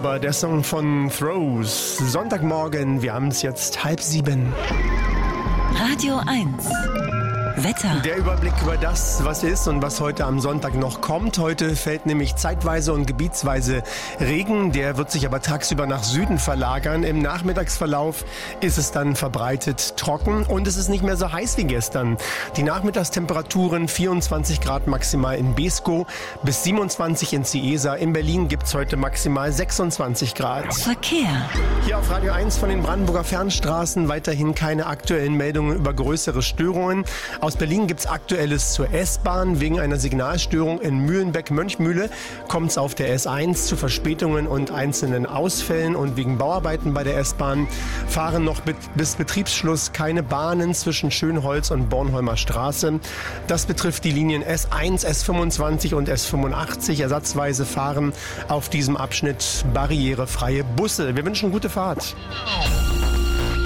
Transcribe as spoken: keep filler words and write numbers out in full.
aber der Song von Throws. Sonntagmorgen, wir haben es jetzt halb sieben. Radio eins. Wetter. Der Überblick über das, was ist und was heute am Sonntag noch kommt. Heute fällt nämlich zeitweise und gebietsweise Regen. Der wird sich aber tagsüber nach Süden verlagern. Im Nachmittagsverlauf ist es dann verbreitet trocken und es ist nicht mehr so heiß wie gestern. Die Nachmittagstemperaturen vierundzwanzig Grad maximal in Beeskow bis siebenundzwanzig in Cieza. In Berlin gibt es heute maximal sechsundzwanzig Grad. Verkehr. Hier auf Radio eins von den Brandenburger Fernstraßen weiterhin keine aktuellen Meldungen über größere Störungen. Aus Berlin gibt es Aktuelles zur S-Bahn. Wegen einer Signalstörung in Mühlenbeck-Mönchmühle kommt es auf der S eins zu Verspätungen und einzelnen Ausfällen. Und wegen Bauarbeiten bei der S-Bahn fahren noch bis Betriebsschluss keine Bahnen zwischen Schönholz und Bornholmer Straße. Das betrifft die Linien S eins, S fünfundzwanzig und S fünfundachtzig. Ersatzweise fahren auf diesem Abschnitt barrierefreie Busse. Wir wünschen gute Fahrt.